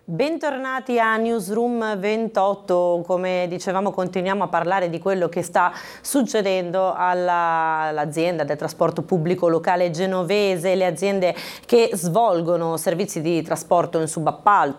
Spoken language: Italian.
Bentornati a Newsroom 28, come dicevamo continuiamo a parlare di quello che sta succedendo all'azienda del trasporto pubblico locale genovese, le aziende che svolgono servizi di trasporto in subappalto